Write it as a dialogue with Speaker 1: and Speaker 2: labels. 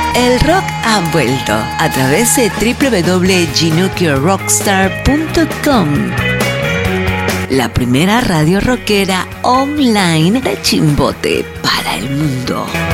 Speaker 1: El rock ha vuelto a través de www.ginukiorockstar.com, la primera radio rockera online de Chimbote para el mundo.